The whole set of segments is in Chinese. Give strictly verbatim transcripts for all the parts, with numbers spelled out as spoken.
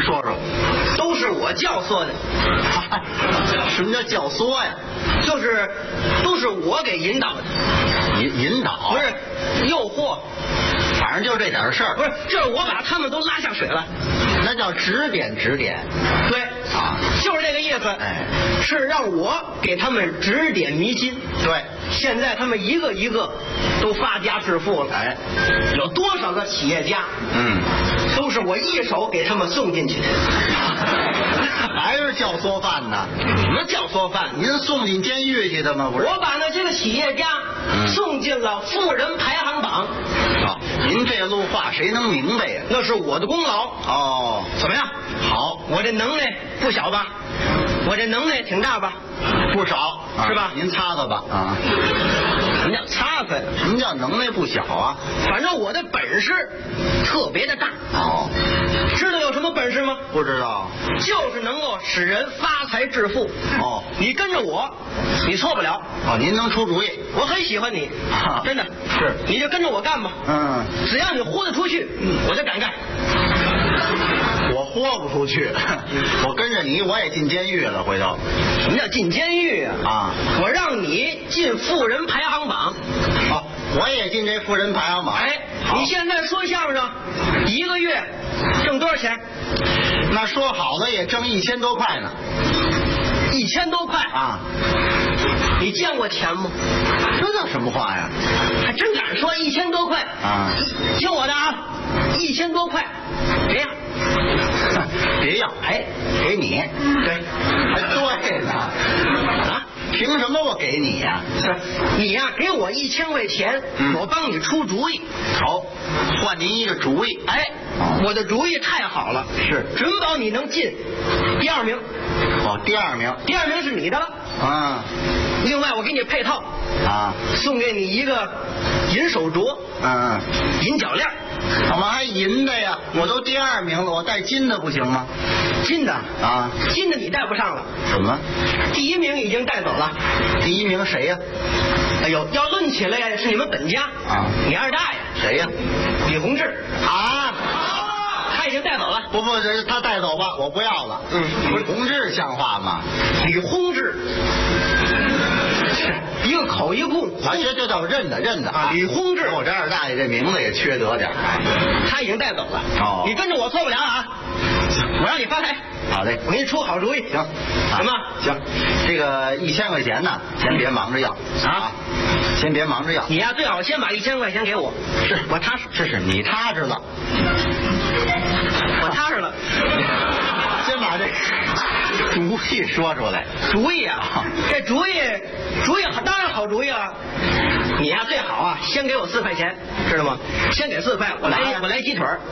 说说。 都是我教唆的。 什么叫教唆呀？ 就是都是我给引导的。 引引导？ 不是诱惑。 反正就这点事儿。 不是，就是我把他们都拉下水了。 那叫指点指点。 对啊， 就是这个意思。 哎， 是让我给他们指点迷津。 对， 现在他们一个一个都发家致富了。 哎， 有多少个企业家？ 嗯， 都是我一手给他们送进去的。 还是教唆犯呢？ 什么教唆犯？ 您送进监狱去的吗？不是， 我把那些个企业家送进了富人排行榜。 啊，您这路话谁能明白呀？ 那是我的功劳。 哦， 怎么样？ 好， 我这能耐不小吧？我这能耐挺大吧？ 不少， 是吧？ 啊、您擦擦吧啊。 什么叫擦擦？ 什么叫能耐不小啊？ 反正我的本事特别的大。 哦， 知道有什么本事吗？ 不知道。 就是能够使人发财致富。 哦， 你跟着我，你错不了。 哦，您能出主意， 我很喜欢你， 啊、 真的是。 你就跟着我干吧。 嗯， 只要你豁得出去，我就敢干。 我豁不出去，我跟着你，我也进监狱了。回头， 什么叫进监狱啊？ 啊， 我让你进富人排行榜。 哦，我也进这富人排行榜。 哎，你现在说相声，一个月挣多少钱？ 那说好了也挣一千多块呢。 一千多块啊？ 你见过钱吗？ 这叫什么话呀？ 还真敢说一千多块啊？ 听我的啊，一千多块，别要， 别要， 哎， 给你。 对， 还对呢。 啊？ 凭什么我给你呀、 啊？是你呀、啊，给我一千块钱， 嗯、 我帮你出主意。 好，换您一个主意。 哎，哦、我的主意太好了， 是准保你能进第二名。 哦，第二名， 第二名是你的了。 啊。 另外，我给你配套啊， 送给你一个银手镯， 嗯， 银脚链。 怎么还银的呀？我都第二名了，我带金的不行吗？ 金的啊， 金的你带不上了。 怎么？ 第一名已经带走了。 第一名谁呀？ 哎呦，要论起来是你们本家啊， 你二大爷谁呀？ 李洪志啊， 他已经带走了。 不不，这他带走吧，我不要了。 嗯， 李洪志像话吗？ 李洪志。是一个口一供， 啊，这这叫认的认的啊！李洪志， 我这二大爷这名字也缺德点， 他已经带走了。 哦， 你跟着我错不了啊！我让你发财。 好嘞， 我给你出好主意。 行， 什么？ 行，这个一千块钱呢，先别忙着要啊，先别忙着要。 你呀，最好先把一千块钱给我。 是我踏实。 是是，你踏实了， 我踏实了。 先把这主意说出来。 主意啊，这主意主意当然好主意了。你呀、啊、最好啊，先给我四块钱，知道吗？先给四块，我来我来鸡腿儿。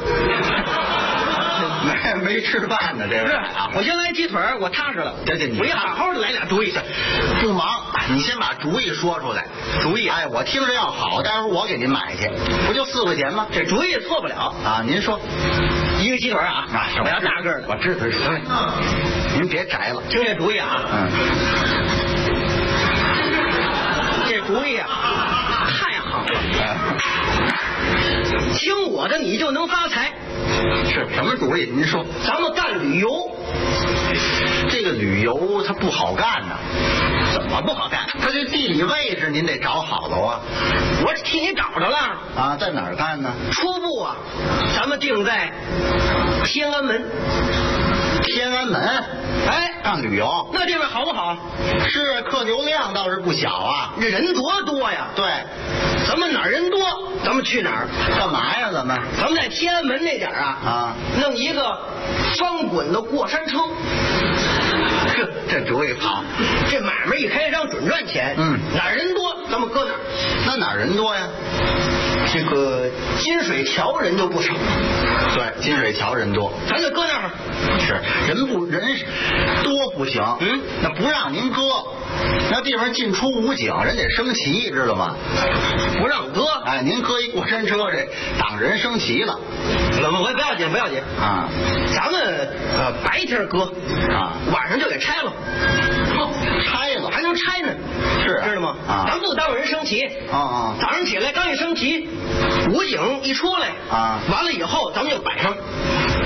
没没吃饭呢，这是啊，我先来鸡腿儿，我踏实了。 这这你我一好好的来俩主意， 不忙，你先把主意说出来。 主意， 哎，我听着要好，待会儿我给您买去，不就四块钱吗？ 这主意错不了啊。您说， 一个鸡腿啊， 啊， 我要大个的， 我知道，行嘞。您别摘了， 听这主意啊， 嗯， 这主意啊，太好了。 嗯， 听我的，你就能发财。 是什么主意？您说。 咱们干旅游。 这个旅游它不好干呢。 怎么不好干？ 它这地理位置您得找好了啊。 我替你找着了。 啊，在哪儿干呢？ 初步啊，咱们定在天安门。 天安门。 哎， 干旅游， 那地方好不好？ 是，客流量倒是不小啊。 这人多多呀。 对， 咱们哪儿人多，咱们去哪儿？ 干嘛呀？咱们咱们在天安门那点啊啊， 弄一个翻滚的过山车。 这这主意好， 这买卖一开张准赚钱。 嗯， 哪儿人多，咱们搁哪儿。 那哪儿人多呀？ 这个金水桥人就不少。 对，金水桥人多， 咱就搁那儿。 是，人不人多不行， 嗯， 那不让您搁，那地方进出武警，人得升旗，知道吗？ 不让搁。 哎，您搁一过山车，这挡人升旗了。 怎么回？不要紧，不要紧啊！ 咱们呃白天搁啊， 晚上就给拆了。 哦，拆了还能拆呢？ 是、啊， 知道吗？ 啊， 咱不耽误人升旗。 啊啊！ 早上起来刚一升旗，武警一出来啊， 完了以后咱们就摆上。